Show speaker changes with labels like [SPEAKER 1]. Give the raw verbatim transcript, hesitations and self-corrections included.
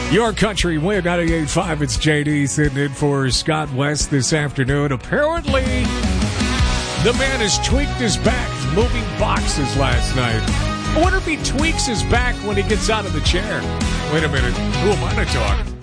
[SPEAKER 1] Your Country Win ninety-eight point five. It's J D sitting in for Scott West this afternoon. Apparently, the man has tweaked his back moving boxes last night. I wonder if he tweaks his back when he gets out of the chair. Wait a minute. Who am I to talk?